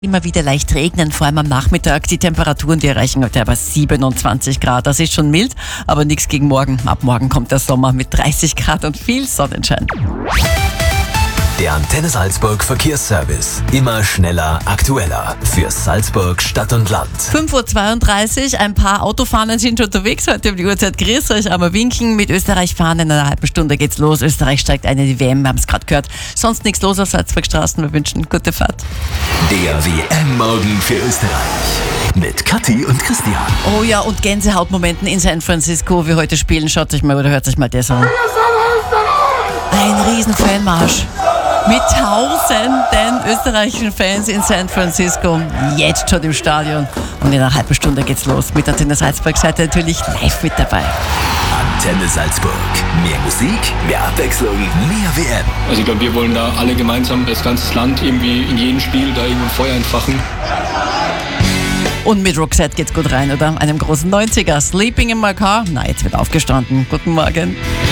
Immer wieder leicht regnen, vor allem am Nachmittag. Die Temperaturen, die erreichen heute aber 27 Grad. Das ist schon mild, aber nichts gegen morgen. Ab morgen kommt der Sommer mit 30 Grad und viel Sonnenschein. Der Antenne Salzburg Verkehrsservice. Immer schneller, aktueller. Für Salzburg, Stadt und Land. 5:32 Uhr, ein paar Autofahrer sind schon unterwegs heute um die Uhrzeit. Grüß euch, einmal winken. Mit Österreich fahren in einer halben Stunde geht's los. Österreich steigt ein in die WM, wir haben es gerade gehört. Sonst nichts los auf Salzburgstraßen. Wir wünschen gute Fahrt. Der WM-Morgen für Österreich. Mit Kathi und Christian. Oh ja, und Gänsehautmomenten in San Francisco, wie heute spielen. Schaut euch mal oder hört euch mal das an. Ein riesen Fanmarsch. Mit tausenden österreichischen Fans in San Francisco. Jetzt schon im Stadion. Und in einer halben Stunde geht's los. Mit Antenne Salzburg seid ihr natürlich live mit dabei. Antenne Salzburg. Mehr Musik, mehr Abwechslung, mehr WM. Also ich glaube, wir wollen da alle gemeinsam als ganzes Land irgendwie in jedem Spiel da irgendwo ein Feuer entfachen. Und mit Roxette geht's gut rein, oder? Einem großen 90er. Sleeping in my car. Na, jetzt wird aufgestanden. Guten Morgen.